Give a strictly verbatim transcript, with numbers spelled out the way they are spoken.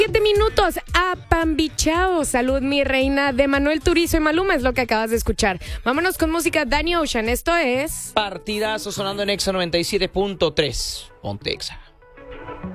Siete minutos, apambichao. Salud, mi reina, de Manuel Turizo y Maluma es lo que acabas de escuchar. Vámonos con música Danny Ocean. Esto es Partidazo sonando en Exa noventa y siete punto tres. Ponte Exa.